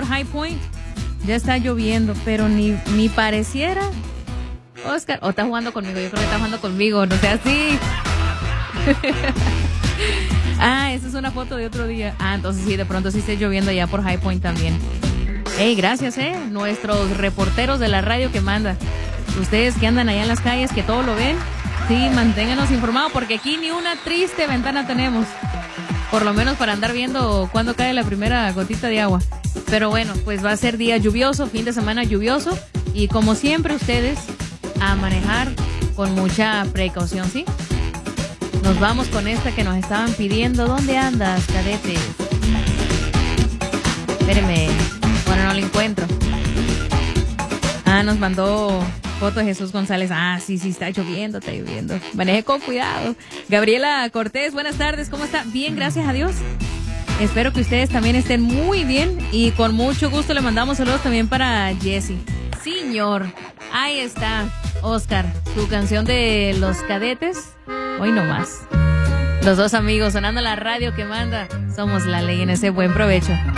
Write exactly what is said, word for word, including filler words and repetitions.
por High Point ya está lloviendo, pero ni, ni pareciera. Oscar, o está jugando conmigo, yo creo que está jugando conmigo, no sea así. Ah, esa es una foto de otro día. Ah, entonces sí, de pronto sí está lloviendo allá por High Point también. Hey, gracias, eh, nuestros reporteros de la radio que manda. Ustedes que andan allá en las calles, que todo lo ven, sí, manténganos informados, porque aquí ni una triste ventana tenemos. Por lo menos para andar viendo cuándo cae la primera gotita de agua. Pero bueno, pues va a ser día lluvioso, fin de semana lluvioso. Y como siempre, ustedes a manejar con mucha precaución, ¿sí? Nos vamos con esta que nos estaban pidiendo. ¿Dónde andas, cadete? Espéreme. Bueno, no lo encuentro. Ah, nos mandó foto de Jesús González. Ah, sí, sí, está lloviendo, está lloviendo. Maneje con cuidado. Gabriela Cortés, buenas tardes. ¿Cómo está? Bien, gracias a Dios. Espero que ustedes también estén muy bien. Y con mucho gusto le mandamos saludos también para Jessy. Señor, ahí está, Oscar, tu canción de Los Cadetes. Hoy no más. Los dos amigos sonando la radio que manda. Somos la ley en ese buen provecho.